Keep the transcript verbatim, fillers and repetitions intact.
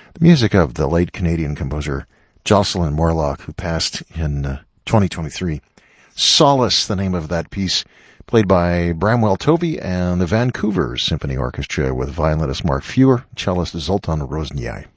The music of the late Canadian composer Jocelyn Morlock, who passed in uh, twenty twenty-three. Solace, the name of that piece, played by Bramwell Tovey and the Vancouver Symphony Orchestra with violinist Mark Fewer, cellist Zoltan Roznyai.